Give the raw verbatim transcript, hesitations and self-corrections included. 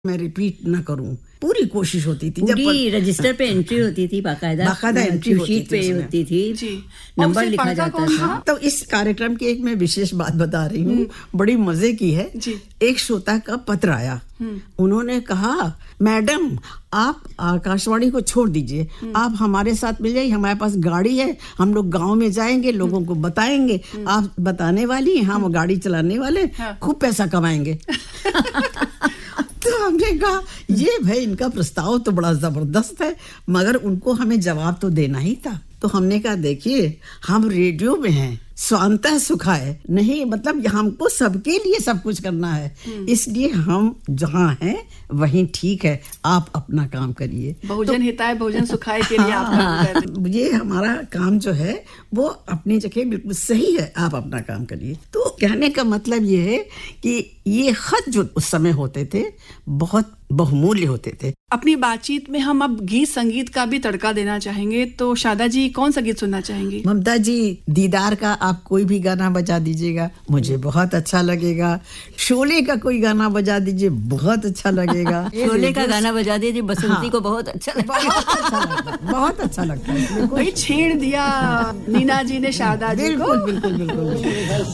मैं रिपीट ना करूं, पूरी कोशिश होती थी। पूरी रजिस्टर पे एंट्री होती थी, बाकायदा बाकायदा एंट्री होती शीट थी पे उसमें। होती थी जी। नंबर और उसे लिखा पढ़ता जाता कौन था। था? तो इस कार्यक्रम की एक मैं विशेष बात बता रही हूँ, बड़ी मजे की है। जी। एक श्रोता का पत्र आया, उन्होंने कहा मैडम आप आकाशवाणी को छोड़ दीजिए, आप हमारे साथ मिल जाइए, हमारे पास गाड़ी है, हम लोग गांव में जाएंगे, लोगों को बताएंगे, आप बताने वाली हैं, हम गाड़ी चलाने वाले, हाँ। खूब पैसा कमाएंगे। तो हमने कहा ये भाई इनका प्रस्ताव तो बड़ा जबरदस्त है, मगर उनको हमें जवाब तो देना ही था। तो हमने कहा देखिए हम रेडियो में हैं, स्वांतः सुखाय नहीं, मतलब हमको सबके लिए सब कुछ करना है, इसलिए हम जहाँ हैं वहीं ठीक है, आप अपना काम करिए। बहुजन हिताय बहुजन सुखाय के लिए आप काम कर रहे हैं। ये हमारा काम जो है वो अपनी जगह बिल्कुल सही है, आप अपना काम करिए। तो कहने का मतलब ये है कि ये खत जो उस समय होते थे बहुत बहुमूल्य होते थे। अपनी बातचीत में हम अब गीत संगीत का भी तड़का देना चाहेंगे, तो शादा जी कौन सा गीत सुनना चाहेंगी? ममता जी दीदार का आप कोई भी गाना बजा दीजिएगा, मुझे बहुत अच्छा लगेगा। शोले का कोई गाना बजा दीजिए, बहुत अच्छा लगेगा। शोले का गाना बजा दीजिए, बसंती हाँ। को बहुत अच्छा लगता है। बहुत अच्छा लगता है, बहुत अच्छा लगता है। भाई छेड़ दिया नीना जी ने शारदा जी को। बिल्कुल बिल्कुल बिल्कुल।